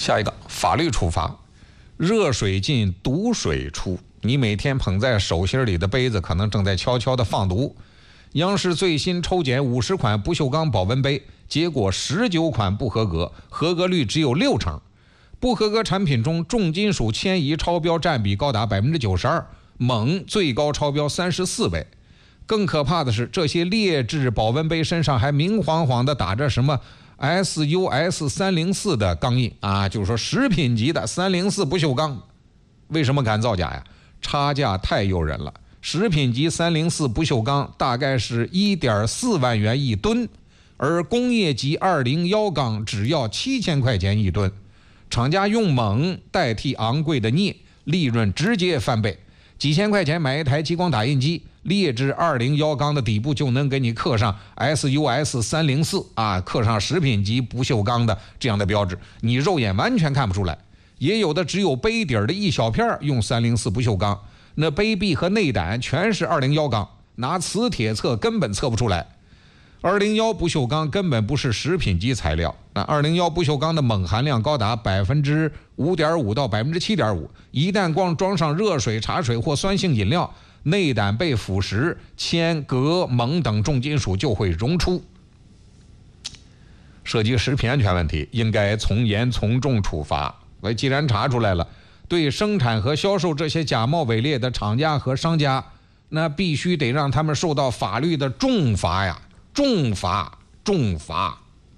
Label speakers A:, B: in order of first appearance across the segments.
A: 下一个法律处罚，热水进，毒水出。你每天捧在手心里的杯子，可能正在悄悄地放毒。央视最新抽检50款不锈钢保温杯，结果19款不合格，合格率只有60%。不合格产品中，重金属铅仪超标占比高达92%，锰最高超标34倍。更可怕的是，这些劣质保温杯身上还明晃晃地打着什么SUS 304的钢印啊，就是说食品级的304不锈钢。为什么敢造假呀？差价太诱人了。食品级304不锈钢大概是1.4万元一吨，而工业级201钢只要7000块钱一吨。厂家用锰代替昂贵的镍，利润直接翻倍。几千块钱买一台激光打印机，劣质201钢的底部就能给你刻上 SUS 304啊，刻上食品级不锈钢的这样的标志，你肉眼完全看不出来。也有的只有杯底的一小片用304不锈钢，那杯壁和内胆全是201钢，拿磁铁测根本测不出来。201不锈钢根本不是食品级材料，那201不锈钢的锰含量高达5.5%到7.5%，一旦光装上热水、茶水或酸性饮料，内胆被腐蚀，铅、镉、锰等重金属就会溶出。涉及食品安全问题，应该从严从重处罚。既然查出来了，对生产和销售这些假冒伪劣的厂家和商家，那必须得让他们受到法律的重罚呀！重罚，重罚。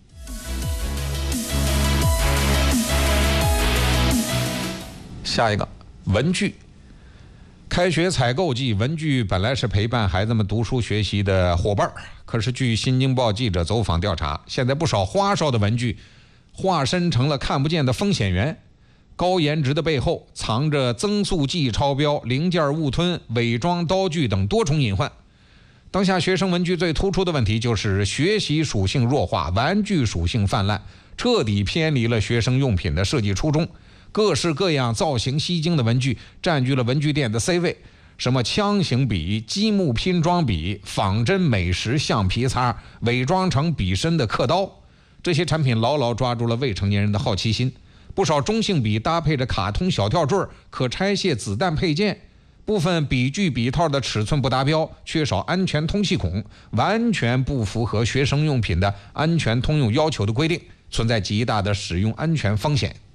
A: 下一个，文具。开学采购季，文具本来是陪伴孩子们读书学习的伙伴，可是据新京报记者走访调查，现在不少花哨的文具化身成了看不见的风险源。高颜值的背后藏着增速剂超标、零件误吞、伪装刀具等多重隐患。当下学生文具最突出的问题就是学习属性弱化，玩具属性泛滥，彻底偏离了学生用品的设计初衷。各式各样造型吸睛的文具占据了文具店的 C 位，什么枪形笔、积木拼装笔、仿真美食橡皮擦、伪装成笔身的刻刀，这些产品牢牢抓住了未成年人的好奇心。不少中性笔搭配着卡通小跳坠、可拆卸子弹配件，部分笔具笔套的尺寸不达标，缺少安全通气孔，完全不符合学生用品的安全通用要求的规定，存在极大的使用安全风险。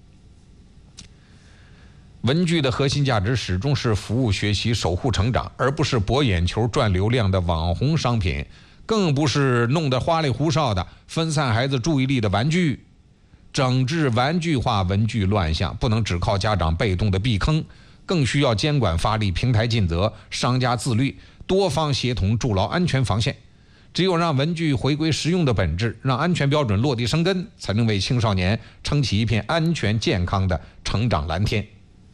A: 文具的核心价值始终是服务学习、守护成长，而不是博眼球赚流量的网红商品，更不是弄得花里胡哨的分散孩子注意力的玩具。整治玩具化文具乱象，不能只靠家长被动的避坑，更需要监管发力、平台尽责、商家自律，多方协同筑牢安全防线。只有让文具回归实用的本质，让安全标准落地生根，才能为青少年撑起一片安全健康的成长蓝天。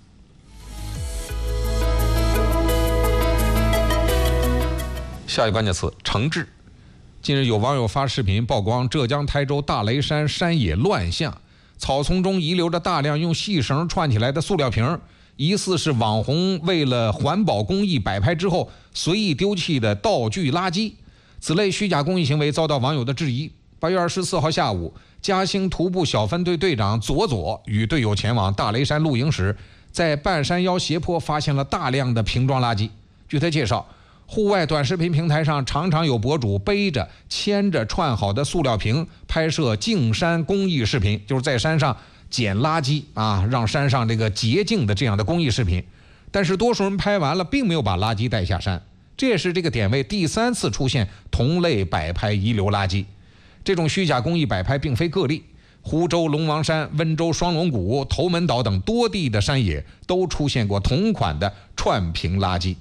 A: 下一个关键词：惩治。近日有网友发视频曝光浙江台州大雷山山野乱象，草丛中遗留着大量用细绳串起来的塑料瓶，疑似是网红为了环保公益摆拍之后随意丢弃的道具垃圾。此类虚假公益行为遭到网友的质疑。8月24号下午，嘉兴徒步小分队队长左与队友前往大雷山露营时，在半山腰斜坡发现了大量的瓶装垃圾。据他介绍，户外短视频平台上常常有博主背着、牵着串好的塑料瓶拍摄净山公益视频，就是在山上捡垃圾啊，让山上这个洁净的这样的公益视频。但是多数人拍完了并没有把垃圾带下山，这也是这个点位第3次出现同类摆拍遗留垃圾。这种虚假公益摆拍并非个例，湖州龙王山、温州双龙谷、头门岛等多地的山野都出现过同款的串瓶垃圾。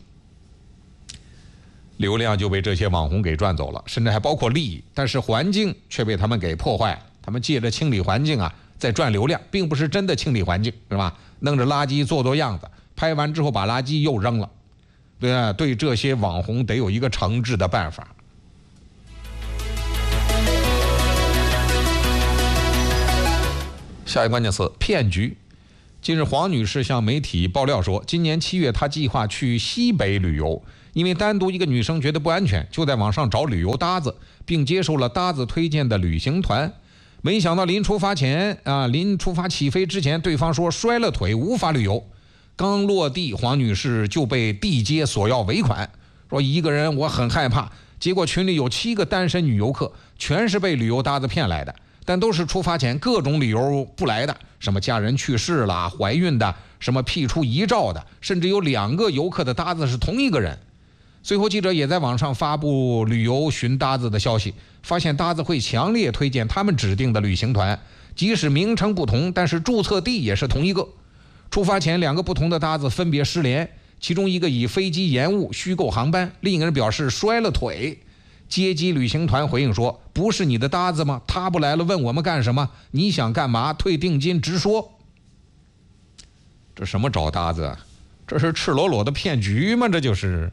A: 流量就被这些网红给赚走了，甚至还包括利益，但是环境却被他们给破坏。他们借着清理环境啊，在赚流量，并不是真的清理环境，是吧？弄着垃圾做样子，拍完之后把垃圾又扔了。对啊，对这些网红得有一个惩治的办法。下一个关键词：骗局。近日，黄女士向媒体爆料说，今年7月她计划去西北旅游，因为单独一个女生觉得不安全，就在网上找旅游搭子，并接受了搭子推荐的旅行团。 没想到临出发起飞之前，对方说摔了腿无法旅游。刚落地，黄女士就被地接索要尾款，说一个人我很害怕。结果群里有7个单身女游客，全是被旅游搭子骗来的，但都是出发前各种理由不来的，什么家人去世了、怀孕的，什么辟出遗照的，甚至有2个游客的搭子是同一个人。随后记者也在网上发布旅游寻搭子的消息，发现搭子会强烈推荐他们指定的旅行团，即使名称不同，但是注册地也是同一个。出发前2个不同的搭子分别失联，其中一个以飞机延误虚构航班，另一个人表示摔了腿。接机旅行团回应说，不是你的搭子吗？他不来了问我们干什么？你想干嘛？退定金直说。这什么找搭子？这是赤裸裸的骗局吗？这就是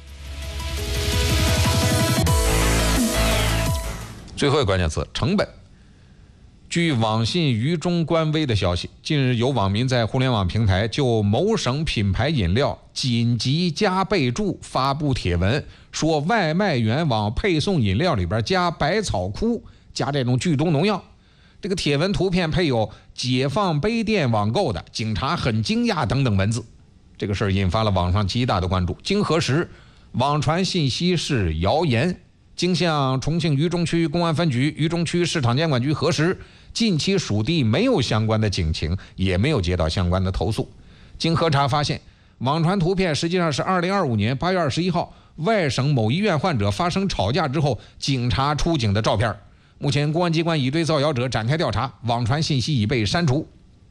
A: 最后一个关键词，成本。据网信渝中官微的消息，近日有网民在互联网平台就某省品牌饮料紧急加备注发布帖文，说外卖员往配送饮料里边加百草枯，加这种剧毒农药。这个帖文图片配有解放杯店网购的警察很惊讶等等文字。这个事儿引发了网上极大的关注。经核实，网传信息是谣言。经向重庆渝中区公安分局渝中区市场监管局核实，近期属地没有相关的警情，也没有接到相关的投诉。经核查发现，网传图片实际上是2025年8月21号外省某医院患者发生吵架之后，警察出警的照片。目前公安机关已对造谣者展开调查，网传信息已被删除。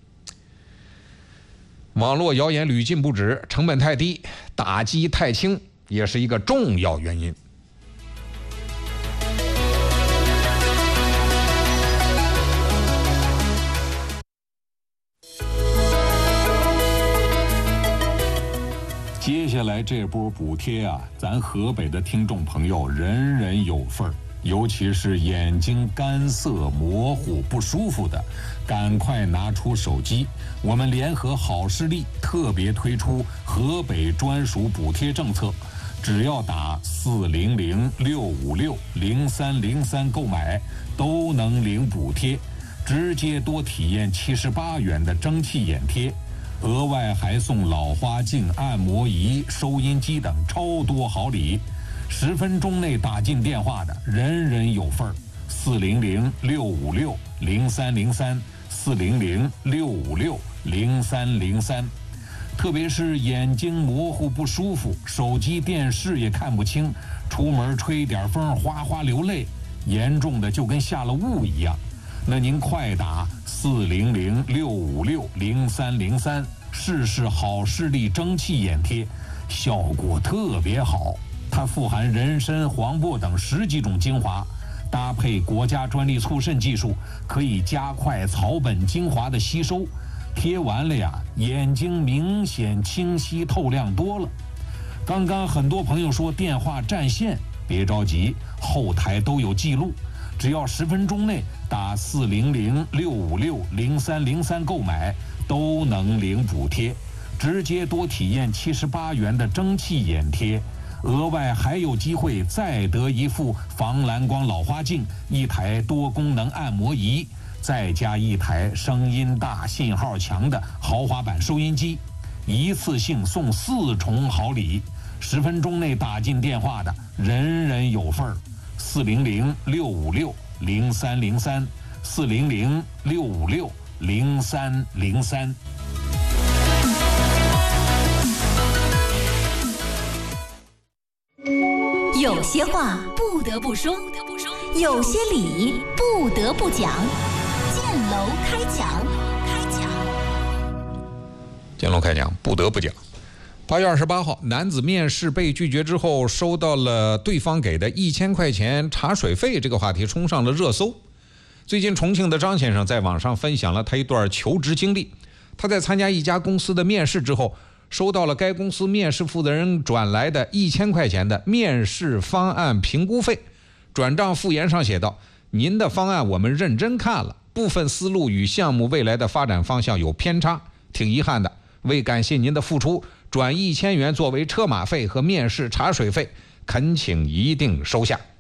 A: 网络谣言屡禁不止，成本太低，打击太轻，也是一个重要原因。
B: 接下来这波补贴啊，咱河北的听众朋友人人有份儿，尤其是眼睛干涩、模糊、不舒服的，赶快拿出手机，我们联合好视力特别推出河北专属补贴政策，只要打400-656-0303购买，都能领补贴，直接多体验78元的蒸汽眼贴。额外还送老花镜、按摩仪、收音机等超多好礼，10分钟内打进电话的人人有份儿。400-656-0303，400-656-0303。特别是眼睛模糊不舒服，手机电视也看不清，出门吹点风哗哗流泪，严重的就跟下了雾一样。那您快打400-656-0303，试试好视力蒸汽眼贴，效果特别好。它富含人参、黄柏等10几种精华，搭配国家专利促渗技术，可以加快草本精华的吸收。贴完了呀，眼睛明显清晰透亮多了。刚刚很多朋友说电话占线，别着急，后台都有记录。只要10分钟内打400-656-0303购买，都能领补贴，直接多体验78元的蒸汽眼贴，额外还有机会再得一副防蓝光老花镜、1台多功能按摩仪，再加1台声音大、信号强的豪华版收音机，一次性送4重好礼。10分钟内打进电话的人人有份儿。400-656-0303， 400-656-0303。
C: 有些话不得不说，有些理不得不讲。建楼开讲，
A: 建楼开讲，不得不讲。8月28号，男子面试被拒绝之后，收到了对方给的1000块钱茶水费，这个话题冲上了热搜。最近，重庆的张先生在网上分享了他一段求职经历。他在参加一家公司的面试之后，收到了该公司面试负责人转来的1000块钱的面试方案评估费。转账附言上写道：“您的方案我们认真看了，部分思路与项目未来的发展方向有偏差，挺遗憾的。为感谢您的付出，转1000元作为车马费和面试茶水费，恳请一定收下。”